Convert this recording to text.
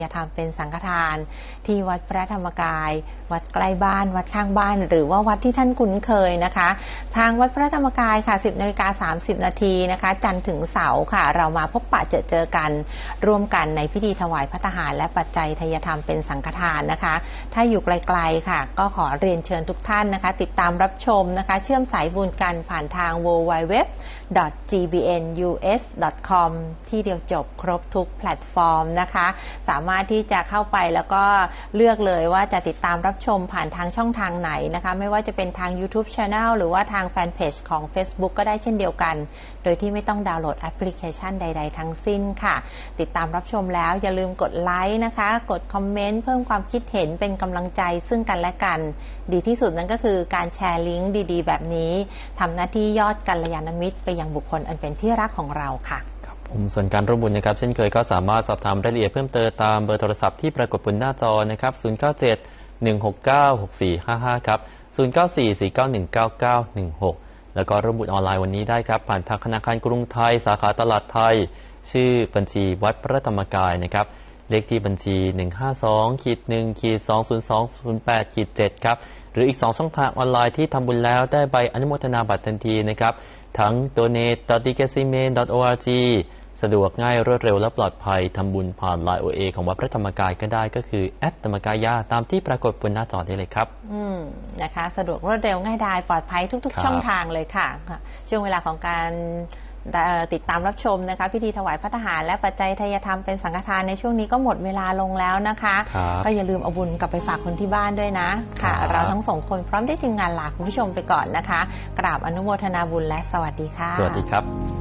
ทำเป็นสังฆทานที่วัดพระธรรมกายวัดใกล้บ้านวัดข้างบ้านหรือว่าวัดที่ท่านคุ้นเคยนะคะทางวัดพระธรรมกายค่ะ 10:30 น.นะคะจันทร์ถึงเสาร์ค่ะเรามาพบปะเจอกันร่วมกันในพิธีถวายภัตตาหารและปัจจัยทายธรรมเป็นสังฆทานนะคะถ้าอยู่ไกลๆค่ะก็ขอเรียนเชิญทุกท่านนะคะติดตามรับชมนะคะเชื่อมสายบุญกันผ่านทาง www.gbnus.com ที่เดียวจบครบทุกแพลตฟอร์มนะคะสามารถที่จะเข้าไปแล้วก็เลือกเลยว่าจะติดตามรับชมผ่านทางช่องทางไหนนะคะไม่ว่าจะเป็นทาง YouTube Channel หรือว่าทางแฟนเพจของ Facebook ก็ได้เช่นเดียวกันโดยที่ไม่ต้องดาวน์โหลดแอปพลิเคชันใดๆทั้งสิ้นค่ะติดตามรับชมแล้วอย่าลืมกดไลค์นะคะกดคอมเมนต์เพิ่มความคิดเห็นเป็นกำลังใจซึ่งกันและกันดีที่สุดนั่นก็คือการแชร์ลิงก์ดีๆแบบนี้ทำหน้าที่ยอดกัลยาณมิตรไปยังบุคคลอันเป็นที่รักของเราค่ะส่วนการร่วมบุญนะครับเช่นเคยก็สามารถสอบถามรายละเอียดเพิ่มเติมตามเบอร์โทรศัพท์ที่ปรากฏบนหน้าจอนะครับ0971696455ครับ0944919916แล้วก็ร่วมบุญออนไลน์วันนี้ได้ครับผ่านทางธนาคารกรุงไทยสาขาตลาดไทยชื่อบัญชีวัดพระธรรมกายนะครับเลขที่บัญชี 152-1-20208-7 ครับหรืออีก2ช่องทางออนไลน์ที่ทำบุญแล้วได้ใบอนุโมทนาบัตรทันทีนะครับทั้ง donate.dkcmen.org สะดวกง่ายรวดเร็วและปลอดภัยทำบุญผ่าน LINE OA ของวัดพระธรรมกายก็ได้ก็คือธรรมกายาตามที่ปรากฏบนหน้าจอได้เลยครับนะคะสะดวกรวดเร็วง่ายดายปลอดภัยทุกๆช่องทางเลยค่ะช่วงเวลาของการติดตามรับชมนะคะพิธีถวายภัตตาหารและปัจจัยทายธรรมเป็นสังฆทานในช่วงนี้ก็หมดเวลาลงแล้วนะคะก็อย่าลืมเอาบุญกลับไปฝากคนที่บ้านด้วยนะค่ะเราทั้งสองคนพร้อมได้ทีมงานลาคุณผู้ชมไปก่อนนะคะกราบอนุโมทนาบุญและสวัสดีค่ะสวัสดีครับ